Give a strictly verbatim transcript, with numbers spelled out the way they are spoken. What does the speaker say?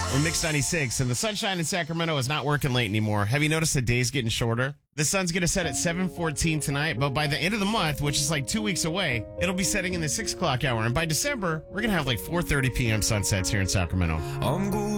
We're Mix ninety-six, and the sunshine in Sacramento is not working late anymore. Have you noticed the day's getting shorter? The sun's going to set at seven fourteen tonight, but by the end of the month, which is like two weeks away, it'll be setting in the six o'clock hour. And by December, we're going to have like four thirty p.m. sunsets here in Sacramento. I'm good.